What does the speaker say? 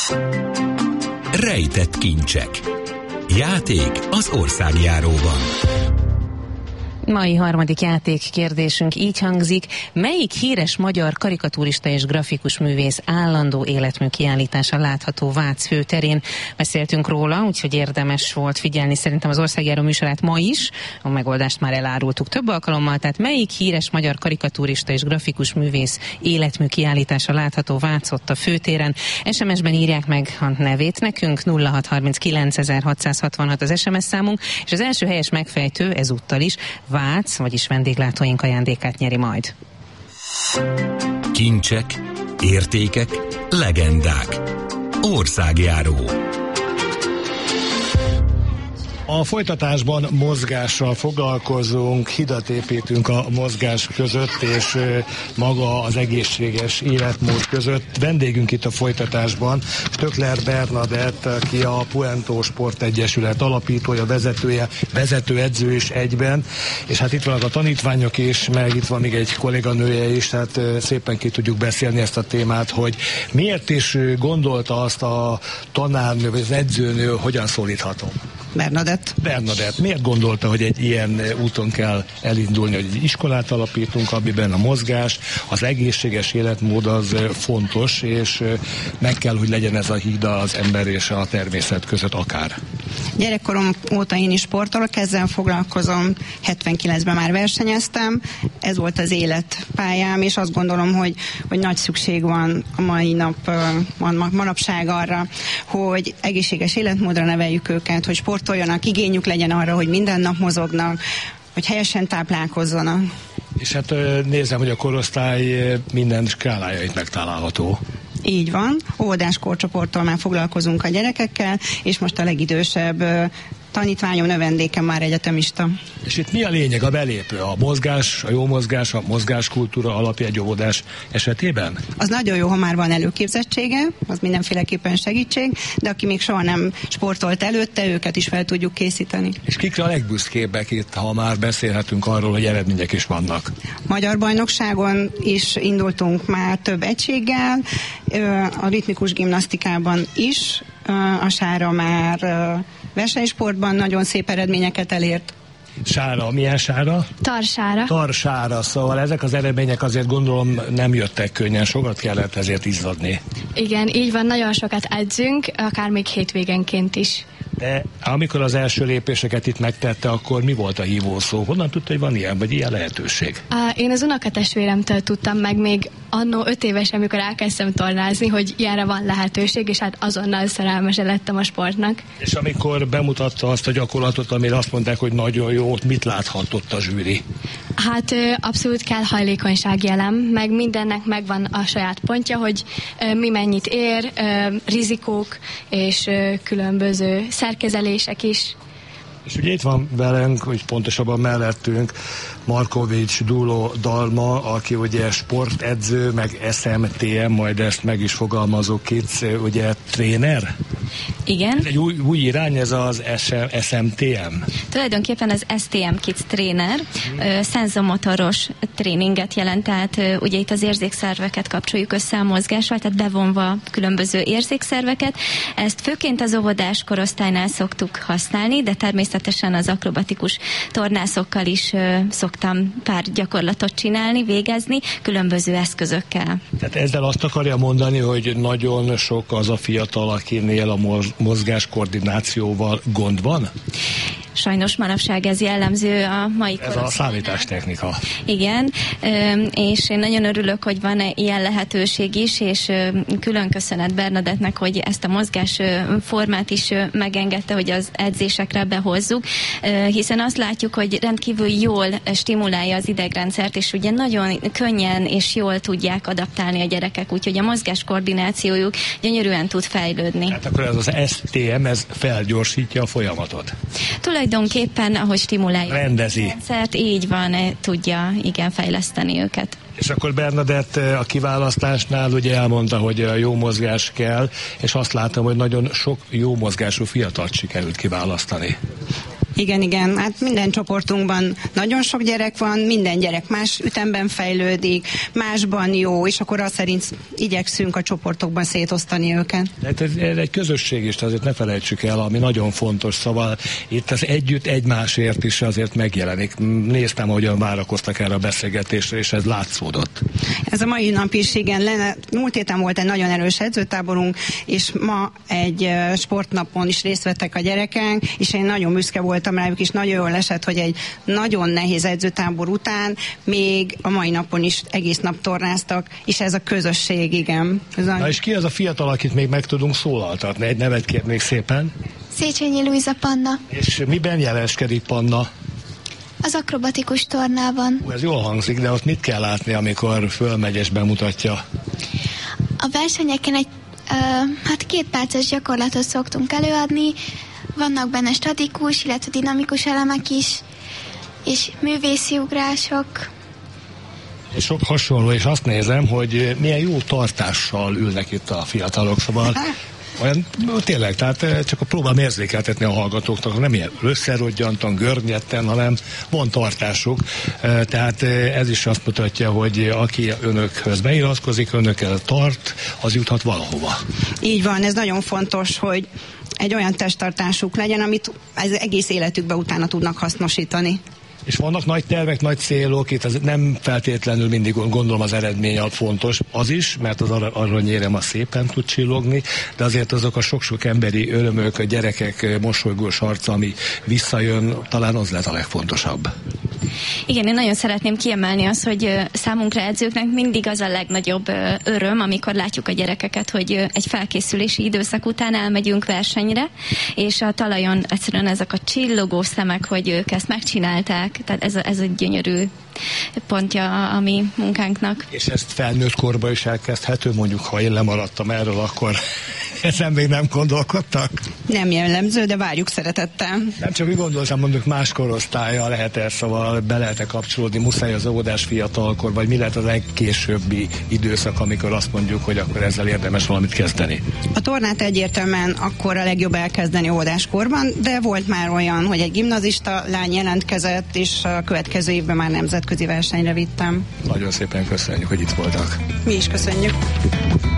Rejtett kincsek. Játék az országjáróban. Mai harmadik játékkérdésünk így hangzik: melyik híres magyar karikatúrista és grafikus művész állandó életmű kiállítása látható Vác főterén? Beszéltünk róla, úgyhogy érdemes volt figyelni szerintem az országjáró műsorát ma is. A megoldást már elárultuk több alkalommal, tehát melyik híres magyar karikatúrista és grafikus művész életmű kiállítása látható Vác ott a főtéren? SMS-ben írják meg a nevét nekünk, 0639 az SMS számunk, és az első helyes megfejtő ezúttal is Vác, vagyis vendéglátóink ajándékát nyeri majd. Kincsek, értékek, legendák. Országjáró. A folytatásban mozgással foglalkozunk, hidat építünk a mozgás között és maga az egészséges életmód között. Vendégünk itt a folytatásban Stöckler Bernadett, aki a Puentó Sportegyesület alapítója, vezetője, vezetőedző is egyben, és hát itt vannak a tanítványok is, meg itt van még egy kolléganője is, tehát szépen ki tudjuk beszélni ezt a témát, hogy miért is gondolta azt a tanárnő, vagy az edzőnő, hogyan szólíthatom? Bernadett, miért gondolta, hogy egy ilyen úton kell elindulni, hogy egy iskolát alapítunk, amiben a mozgás, az egészséges életmód az fontos, és meg kell, hogy legyen ez a híd az ember és a természet között akár? Gyerekkorom óta én is sportolok, ezzel foglalkozom, 79-ben már versenyeztem, ez volt az életpályám, és azt gondolom, hogy nagy szükség van a mai manapság arra, hogy egészséges életmódra neveljük őket, hogy sportoljanak, igényük legyen arra, hogy minden nap mozognak, hogy helyesen táplálkozzanak. És hát nézem, hogy a korosztály minden skálája itt megtalálható. Így van, óvodás korcsoporttól már foglalkozunk a gyerekekkel, és most a legidősebb tanítványom, növendékem már egyetemista. És itt mi a lényeg, a belépő? A mozgás, a jó mozgás, a mozgáskultúra alapja egy óvodás esetében? Az nagyon jó, ha már van előképzettsége, az mindenféleképpen segítség, de aki még soha nem sportolt előtte, őket is fel tudjuk készíteni. És kikre a legbüszkébbek itt, ha már beszélhetünk arról, hogy eredmények is vannak? Magyar bajnokságon is indultunk már több egységgel, a ritmikus gimnasztikában is, a Sára már versenysportban nagyon szép eredményeket elért. Sára, milyen Sára? Tarsára. Tarsára, szóval ezek az eredmények azért gondolom nem jöttek könnyen, sokat kellett ezért izzadni. Igen, így van, nagyon sokat edzünk, akár még hétvégenként is. De amikor az első lépéseket itt megtette, akkor mi volt a hívószó? Honnan tudta, hogy van ilyen, vagy ilyen lehetőség? Én az unokatestvéremtől tudtam meg még annó 5 éves, amikor elkezdtem tornázni, hogy ilyenre van lehetőség, és hát azonnal szerelmese lettem a sportnak. És amikor bemutatta azt a gyakorlatot, amire azt mondták, hogy nagyon jó, mit láthatott a zsűri? Hát abszolút kell hajlékonyságjelem, meg mindennek megvan a saját pontja, hogy mi mennyit ér, rizikók és különböző szerkezelések is. És ugye itt van velünk, hogy pontosabban mellettünk, Markovics Duló Dalma, aki ugye sportedző, meg SMTM, majd ezt meg is fogalmazó Kids, ugye tréner? Igen. Ez egy új irány, ez az SMTM? Tulajdonképpen az STM Kids tréner, szenzomotoros tréninget jelent, tehát ugye itt az érzékszerveket kapcsoljuk össze a mozgással, tehát bevonva különböző érzékszerveket. Ezt főként az óvodás korosztálynál szoktuk használni, de természetesen az akrobatikus tornászokkal is szoktam pár gyakorlatot csinálni, végezni, különböző eszközökkel. Tehát ezzel azt akarja mondani, hogy nagyon sok az a fiatal, akinél a mozgáskoordinációval gond van? Sajnos manapság ez jellemző a mai korosztálynak. Ez a számítástechnika. Igen, és én nagyon örülök, hogy van ilyen lehetőség is, és külön köszönet Bernadettnek, hogy ezt a mozgás formát is megengedte, hogy az edzésekre behozzuk, hiszen azt látjuk, hogy rendkívül jól stimulálja az idegrendszert, és ugye nagyon könnyen és jól tudják adaptálni a gyerekek, úgyhogy a mozgás koordinációjuk gyönyörűen tud fejlődni. Hát akkor ez az STM, ez felgyorsítja a folyamatot. Tulajdonképpen, ahogy stimulálja rendezi a rendszert, így van, tudja igen fejleszteni őket. És akkor Bernadett a kiválasztásnál ugye elmondta, hogy jó mozgás kell, és azt látom, hogy nagyon sok jó mozgású fiatalt sikerült kiválasztani. Igen, hát minden csoportunkban nagyon sok gyerek van, minden gyerek más ütemben fejlődik, másban jó, és akkor azt szerint igyekszünk a csoportokban szétosztani őket. Ez egy közösség is, azért ne felejtsük el, ami nagyon fontos, szóval itt az együtt egymásért is azért megjelenik. Néztem, hogyan várakoztak erre a beszélgetésre, és ez látszódott. Ez a mai nap is, igen, múlt héten volt egy nagyon erős edzőtáborunk, és ma egy sportnapon is részt vettek a gyerekek, és én nagyon büszke voltam rájuk, és nagyon jól esett, hogy egy nagyon nehéz edzőtábor után még a mai napon is egész nap tornáztak, és ez a közösség, igen. Na és ki az a fiatal, akit még meg tudunk szólaltatni? Egy nevet kérnék szépen. Széchenyi Luisa Panna. És miben jeleskedik Panna? Az akrobatikus tornában. Ez jól hangzik, de ott mit kell látni, amikor fölmegy és bemutatja? A versenyeken egy 2 perces gyakorlatot szoktunk előadni, vannak benne statikus, illetve dinamikus elemek is, és művészi ugrások. És sok hasonló, és azt nézem, hogy milyen jó tartással ülnek itt a fiatalok, szóval olyan tényleg, tehát csak próbálom érzékeltetni a hallgatóknak, nem ilyen összerodjantan, görnyetten, hanem van tartásuk, tehát ez is azt mutatja, hogy aki önökhöz beiratkozik, önökkel tart, az juthat valahova. Így van, ez nagyon fontos, hogy egy olyan testtartásuk legyen, amit az egész életükben utána tudnak hasznosítani. És vannak nagy tervek, nagy célok, itt az nem feltétlenül mindig gondolom az eredmény a fontos, az is, mert az aranyérem az szépen tud csillogni, de azért azok a sok-sok emberi örömök, a gyerekek mosolygós arca, ami visszajön, talán az lett a legfontosabb. Igen, én nagyon szeretném kiemelni azt, hogy számunkra edzőknek mindig az a legnagyobb öröm, amikor látjuk a gyerekeket, hogy egy felkészülési időszak után elmegyünk versenyre, és a talajon egyszerűen ezek a csillogó szemek, hogy ők ezt megcsinálták, tehát ez egy gyönyörű pontja a mi munkánknak. És ezt felnőtt korban is elkezdhető, mondjuk ha én lemaradtam erről, akkor ezen még nem gondolkodtak? Nem jellemző, de várjuk szeretettel. Nem csak úgy gondoltam, mondjuk más korosztálya lehet-e, szóval be lehet-e kapcsolódni, muszáj az óvodás fiatalkor, vagy mi lehet a legkésőbbi időszak, amikor azt mondjuk, hogy akkor ezzel érdemes valamit kezdeni? A tornát egyértelműen akkor a legjobb elkezdeni óvodáskorban, de volt már olyan, hogy egy gimnazista lány jelentkezett, és a következő évben már nemzetközi versenyre vittem. Nagyon szépen köszönjük, hogy itt voltak. Mi is köszönjük.